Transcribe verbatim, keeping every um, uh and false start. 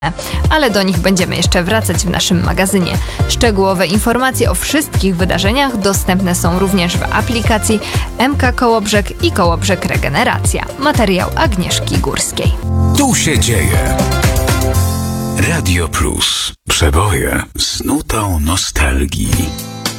ale do nich będziemy jeszcze wracać w naszym magazynie. Szczegółowe informacje o wszystkich wydarzeniach dostępne są również w aplikacji M K Kołobrzeg i Kołobrzeg Regeneracja. Materiał Agnieszki Górskiej. Tu się dzieje. Radio Plus. Przeboje z nutą nostalgii.